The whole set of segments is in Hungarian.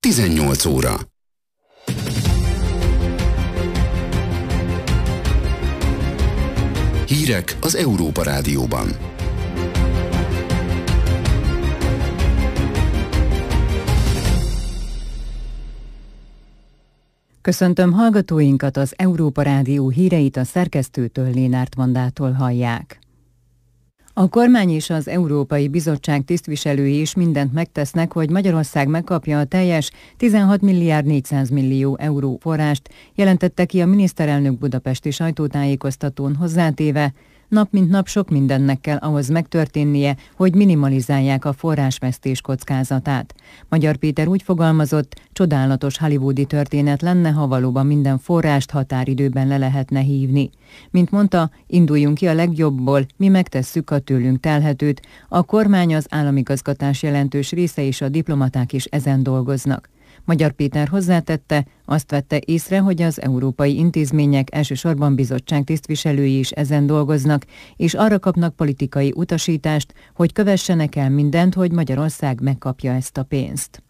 18 óra. Hírek az Európa Rádióban. Köszöntöm hallgatóinkat, az Európa Rádió híreit a szerkesztőtől, Lénárt Vandától hallják. A kormány és az Európai Bizottság tisztviselői is mindent megtesznek, hogy Magyarország megkapja a teljes 16 milliárd 400 millió euró forrást, jelentette ki a miniszterelnök budapesti sajtótájékoztatón, hozzátéve: nap mint nap sok mindennek kell ahhoz megtörténnie, hogy minimalizálják a forrásvesztés kockázatát. Magyar Péter úgy fogalmazott, csodálatos hollywoodi történet lenne, ha valóban minden forrást határidőben le lehetne hívni. Mint mondta, induljunk ki a legjobbból, mi megtesszük a tőlünk telhetőt, a kormány, az államigazgatás jelentős része és a diplomaták is ezen dolgoznak. Magyar Péter hozzátette, azt vette észre, hogy az európai intézmények, elsősorban bizottság tisztviselői is ezen dolgoznak, és arra kapnak politikai utasítást, hogy kövessenek el mindent, hogy Magyarország megkapja ezt a pénzt.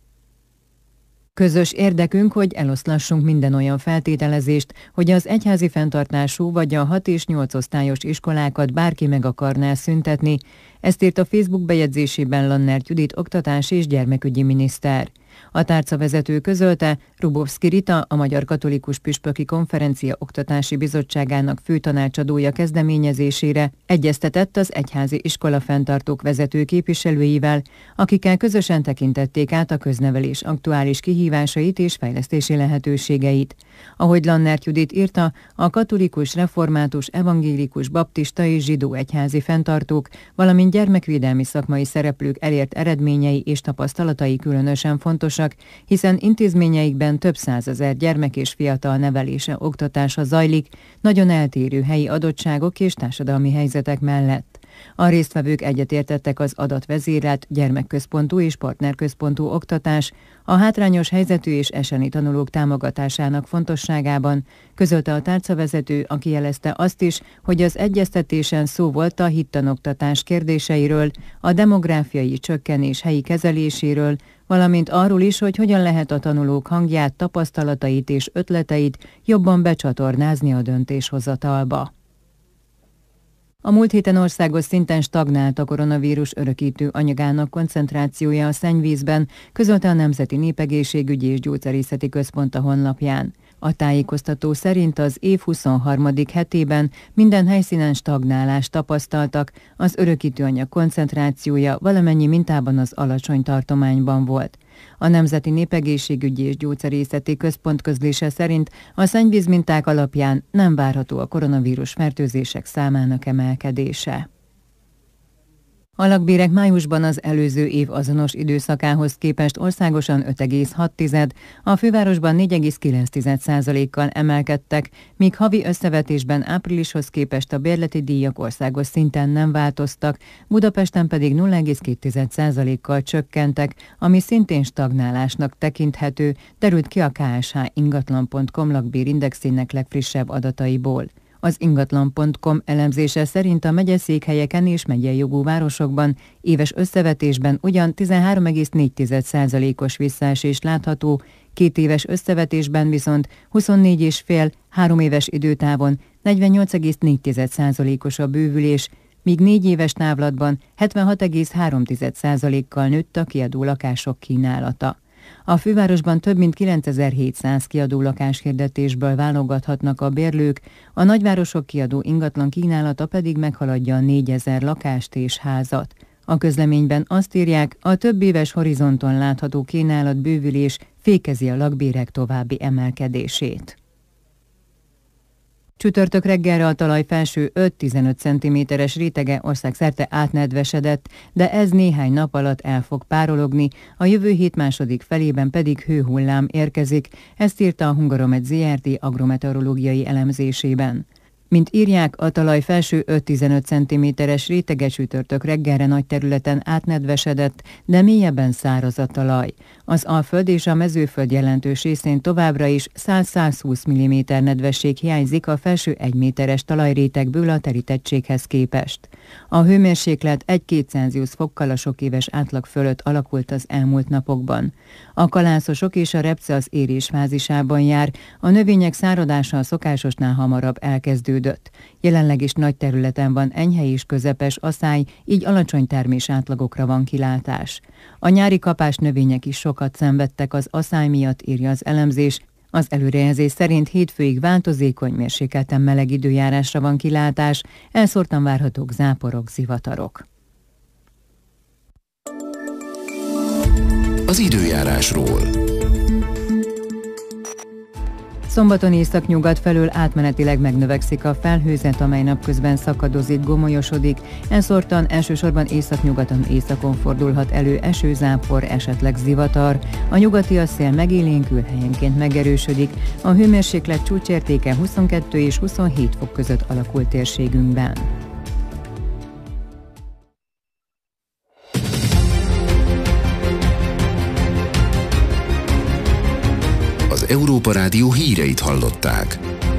Közös érdekünk, hogy eloszlassunk minden olyan feltételezést, hogy az egyházi fenntartású vagy a 6 és 8 osztályos iskolákat bárki meg akarná szüntetni. Ezt írt a Facebook bejegyzésében Lannert Judit oktatás és gyermekügyi miniszter. A tárcavezető közölte, Rubovszki Rita, a Magyar Katolikus Püspöki Konferencia Oktatási Bizottságának főtanácsadója kezdeményezésére egyeztetett az egyházi iskolafenntartók vezető képviselőivel, akikkel közösen tekintették át a köznevelés aktuális kihívásait és fejlesztési lehetőségeit. Ahogy Lannert Judit írta, a katolikus, református, evangélikus, baptista és zsidó egyházi fenntartók, valamint gyermekvédelmi szakmai szereplők elért eredményei és tapasztalatai különösen fontosak, hiszen intézményeikben több százezer gyermek és fiatal nevelése, oktatása zajlik, nagyon eltérő helyi adottságok és társadalmi helyzetek mellett. A résztvevők egyetértettek az adatvezérelt, gyermekközpontú és partnerközpontú oktatás, a hátrányos helyzetű és eseni tanulók támogatásának fontosságában, közölte a tárcavezető, aki jelezte azt is, hogy az egyeztetésen szó volt a hittanoktatás kérdéseiről, a demográfiai csökkenés helyi kezeléséről, valamint arról is, hogy hogyan lehet a tanulók hangját, tapasztalatait és ötleteit jobban becsatornázni a döntéshozatalba. A múlt héten országos szinten stagnált a koronavírus örökítő anyagának koncentrációja a szennyvízben, közölte a Nemzeti Népegészségügyi és Gyógyszerészeti Központ a honlapján. A tájékoztató szerint az év 23. hetében minden helyszínen stagnálást tapasztaltak, az örökítőanyag koncentrációja valamennyi mintában az alacsony tartományban volt. A Nemzeti Népegészségügyi és Gyógyszerészeti Központ közlése szerint a szennyvízminták alapján nem várható a koronavírus fertőzések számának emelkedése. A lakbérek májusban az előző év azonos időszakához képest országosan 5,6, a fővárosban 4,9%-kal emelkedtek, míg havi összevetésben áprilishoz képest a bérleti díjak országos szinten nem változtak, Budapesten pedig 0,2%-kal csökkentek, ami szintén stagnálásnak tekinthető, derült ki a KSH ingatlan.com lakbérindexének legfrissebb adataiból. Az ingatlan.com elemzése szerint a megyeszékhelyeken és megyei jogú városokban éves összevetésben ugyan 13,4%-os visszaesés látható, 2 éves összevetésben viszont 24,5-3 éves időtávon 48,4%-os a bővülés, míg 4 éves távlatban 76,3%-kal nőtt a kiadó lakások kínálata. A fővárosban több mint 9700 kiadó lakáshirdetésből válogathatnak a bérlők, a nagyvárosok kiadó ingatlan kínálata pedig meghaladja a 4000 lakást és házat. A közleményben azt írják, a több éves horizonton látható kínálat bővülés fékezi a lakbérek további emelkedését. Csütörtök reggelre a talaj felső 5-15 cm-es rétege országszerte átnedvesedett, de ez néhány nap alatt el fog párologni, a jövő hét második felében pedig hőhullám érkezik, ezt írta a Hungaromet Zrt. Agrometeorológiai elemzésében. Mint írják, a talaj felső 5-15 cm-es rétege csütörtök reggelre nagy területen átnedvesedett, de mélyebben száraz a talaj. Az Alföld és a Mezőföld jelentős részén továbbra is 100-120 mm nedvesség hiányzik a felső 1 méteres talajrétegből a terítettséghez képest. A hőmérséklet 1-2 Celsius fokkal a sok éves átlag fölött alakult az elmúlt napokban. A kalászosok és a repce az érés fázisában jár, a növények száradása a szokásosnál hamarabb elkezdődött. Jelenleg is nagy területen van enyhe és közepes aszály, így alacsony termés átlagokra van kilátás. A nyári kapás növények is sokat szenvedtek az aszály miatt, írja az elemzés. Az előrejelzés szerint hétfőig változékony, mérsékelten meleg időjárásra van kilátás, elszórtan várhatók záporok, zivatarok. Az időjárásról. Szombaton északnyugat felől átmenetileg megnövekszik a felhőzet, amely napközben szakadozik, gomolyosodik. Elszórtan elsősorban északnyugaton, északon fordulhat elő esőzápor, esetleg zivatar. A nyugati szél megélénkül, helyenként megerősödik. A hőmérséklet csúcsértéke 22 és 27 fok között alakul térségünkben. Az Európa Rádió híreit hallották.